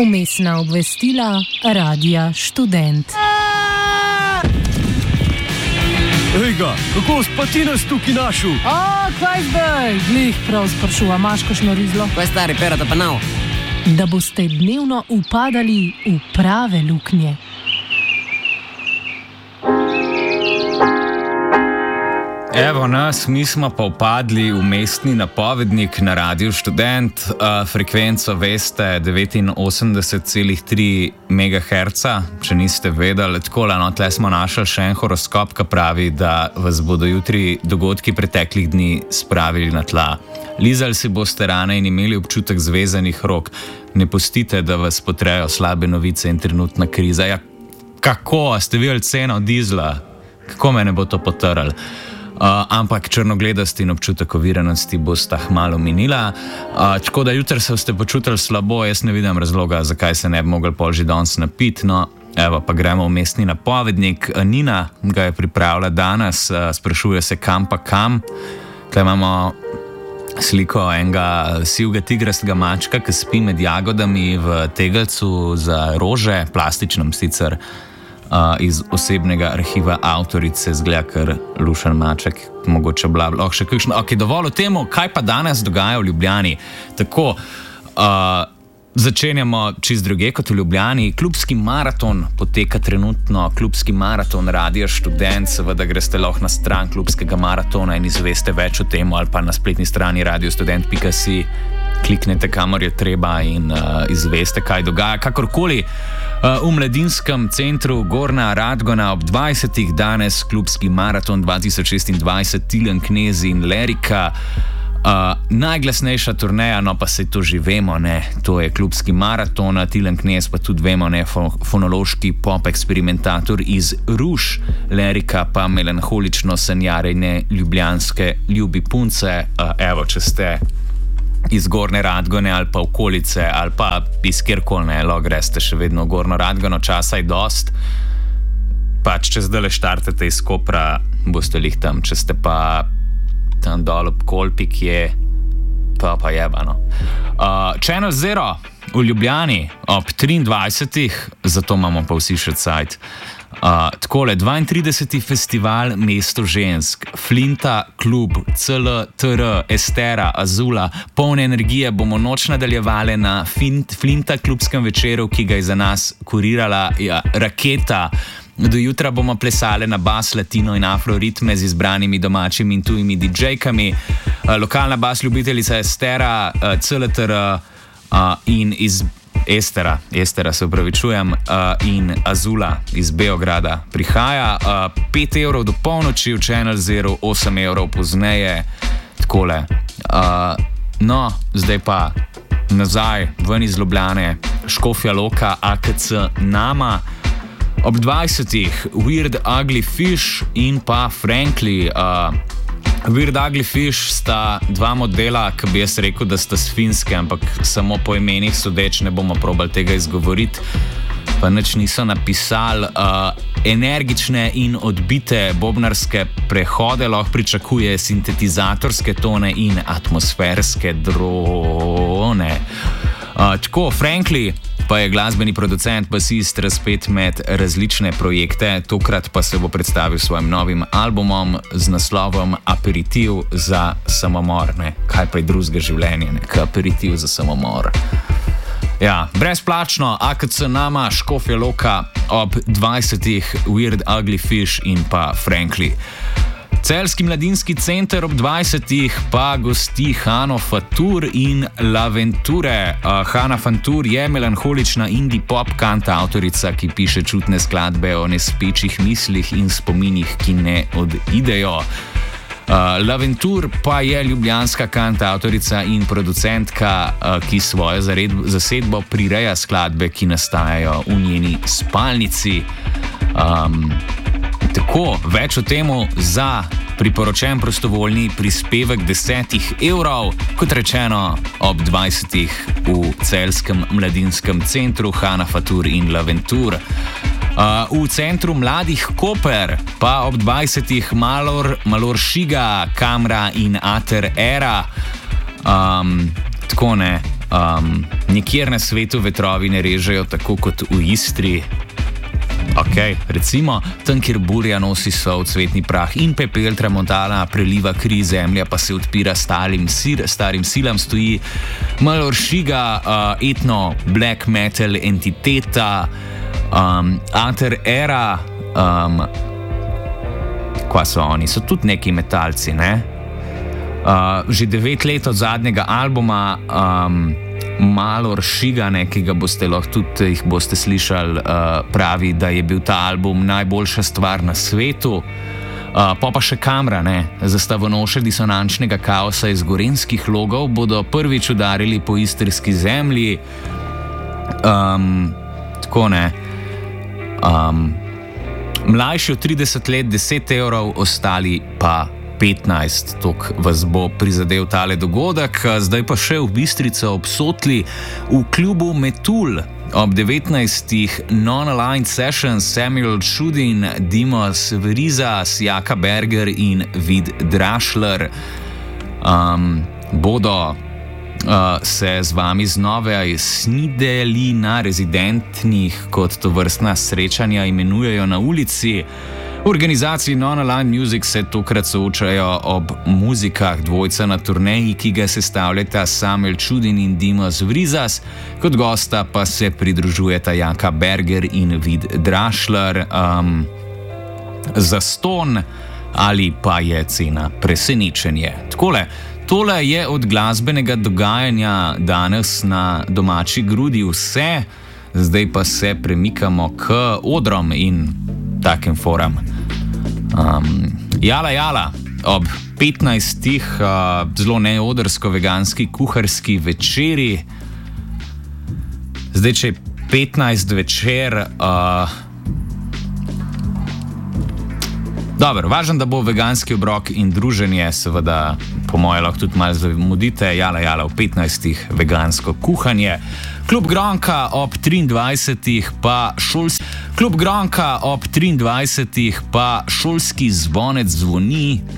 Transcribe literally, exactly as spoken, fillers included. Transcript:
Vmesna obvestila Radia Študent. Ejga, kako pa ti nas tukaj našel? A, kaj zdaj? Glih prav sprašuva, imaš kakšno rizlo? Kaj stari, perata pa nav? Da boste dnevno upadali v prave luknje. Evo nas, mi smo pa upadli v mestni napovednik na Radiu Študent. Uh, frekvenco veste devetinosemdeset celih tri megaherca, če niste vedeli. Takole, no, tle smo našli še en horoskop, ki pravi, da vas bodo jutri dogodki preteklih dni spravili na tla. Lizali si boste rane in imeli občutek zvezanih rok. Ne pustite, da vas potrejo slabe novice in trenutna kriza. Ja, kako? Ste videli ceno dizla? Kako me ne bo to potrl? Uh, ampak črnogledost in občutek oviranosti bosta hmalo minila. Uh, tako da jutri se boste počutili slabo, jaz ne vidim razloga, zakaj se ne bi mogli pol že danes napiti. No, evo, pa gremo v mestni napovednik. Nina ga je pripravila danes, uh, sprašuje se kam pa kam. Tukaj imamo sliko enega sivega tigrastega mačka, ki spi med jagodami v tegelcu za rože, plastičnem sicer. Uh, iz osebnega arhiva avtorice, zgleda kar lušen maček, mogoče bla bla, oh, še kakšno. Ok, dovolj o temu, kaj pa danes dogaja v Ljubljani. Tako, uh, začenjamo čist druge kot v Ljubljani. Klubski maraton poteka trenutno, klubski maraton Radia Študent, seveda greste lahko na stran klubskega maratona in izveste več o tem, ali pa na spletni strani radiostudent pika si. Kliknete, kamor je treba in uh, izveste, kaj dogaja. Kakorkoli, uh, v Mladinskem centru Gornja Radgona ob dvajsetih danes klubski maraton dva tisoč šestindvajset, Tilen Knez in Lerika. Uh, najglasnejša turneja, no pa se to že vemo, ne, to je klubski maraton, Tilen Knez pa tudi vemo, ne, fonološki pop eksperimentator iz Ruš, Lerika pa melanholično sanjarjenje ljubljanske ljubi punce. Uh, evo, če ste iz Gornje Radgone ali pa okolice ali pa iz kjerkoli, ne, lo greste še vedno v Gornjo Radgono, časa je dost. Pač, če zdaj le štartate iz Kopra, boste lih tam, če ste pa tam dol ob Kolpi, ki je pa pa jebano. Uh, Channel Zero v Ljubljani ob triindvajsetih, zato imamo pa vsi še cajt. Uh, takole, dvaintrideseti festival Mesto žensk, Flinta klub, C L T R, Estera, Azula, polne energije bomo noč nadaljevali na Flint, Flinta klubskem večeru, ki ga je za nas kurirala ja, Raketa. Do jutra bomo plesali na bas, latino in afro ritme z izbranimi domačimi in tujimi didžejkami. Uh, lokalna bas ljubiteljica Estera, uh, C L T R uh, in iz Estera, Estera se upravičujem, uh, in Azula iz Beograda prihaja. Uh, pet evrov do polnoči v Channel Zero, osem evrov pozneje. Takole. Uh, no, zdaj pa nazaj ven iz Ljubljane, Škofja Loka, A K C Nama. Ob dvajsetih Weird Ugly Fish in pa Frankly. Uh, Weird Ugly Fish sta dva modela, ki bi jaz rekel, da sta s Finske, ampak samo po imenih sodeč ne bomo probali tega izgovoriti, pa nič niso napisali. Uh, energične in odbite bobnarske prehode lahko pričakuje sintetizatorske tone in atmosferske drone. Uh, tako, Frankly pa je glasbeni producent, basist, razpet med različne projekte, tokrat pa se bo predstavil s svojim novim albumom z naslovom Aperitiv za samomor. Ne? Kaj pa je drugega življenja, nek aperitiv za samomor. Ja, brezplačno, A K C Nama, Škofja Loka ob dvajsetih, Weird Ugly Fish in pa Frankly. Celjski mladinski center ob dvajsetih pa gosti Hano Fatur in Laventure. Uh, Hana Fatur je melanholična indie pop kanta avtorica, ki piše čutne skladbe o nespečih mislih in spominih, ki ne odidejo. Uh, Laventure pa je ljubljanska kanta avtorica in producentka, uh, ki svojo zared, zasedbo prireja skladbe, ki nastajajo v njeni spalnici. Um, Tako, več o temu za priporočen prostovoljni prispevek desetih evrov, kot rečeno, ob dvajsetih v Celjskem mladinskem centru Hana Fatur in Laventure. Uh, v centru mladih Koper pa ob dvajsetih Malor, Malor Šiga, Kamra in Ater Era. Um, tako ne. um, nikjer na svetu vetrovi ne režejo tako kot v Istri. Ok, recimo, tam, kjer burja nosi sol, cvetni prah in pepel, tramontana preliva kri, zemlja pa se odpira starim, sir, starim silam, stoji Maloršiga, uh, etno black metal entiteta, um, Ater Era, um, kva so oni, so tudi neki metalci, ne? Uh, že devet let od zadnjega albuma um, Maloršiga, ki ga boste lahko tudi jih boste slišali, uh, pravi, da je bil ta album najboljša stvar na svetu. Uh, pa pa še Kamra, ne, zastavonoše disonančnega kaosa iz gorenskih logov bodo prvič udarili po istrski zemlji. Um, tako ne. Um, mlajši od trideset let deset evrov, ostali pa petnajst. Tok vas bo prizadel tale dogodek. Zdaj pa še v Bistrico ob Sotli v klubu Metul ob devetnajstih Non-Aligned Sessions Samuel Čudin, Dimos Vrizas, Jaka Berger in Vid Drašler um, bodo uh, se z vami znova snideli na rezidentnih, kot to vrstna srečanja imenujejo na ulici. V organizaciji Non-Aligned Music se tokrat soočajo ob muzikah dvojca na turneji, ki ga sestavljata Samuel Čudin in Dimos Vrizas, kot gosta pa se pridružujeta Jaka Berger in Vid Drašler. Um, zaston ali pa je cena presenečenje. Takole, tole je od glasbenega dogajanja danes na domači grudi vse, zdaj pa se premikamo k odrom in takim foram. Um, jala, jala, ob petnajstih uh, zelo neodrsko-veganski kuharski večeri. Zdaj, če je petnajst večer, uh, dobro, važno, da bo veganski obrok in druženje, seveda, po moje lahko tudi malo zamudite. Jala, jala, v petnajstih vegansko kuhanje. Klub Gronka ob triindvajsetih pa šolski Klub Gronka ob triindvajsetih pa šolski zvonec zvoni,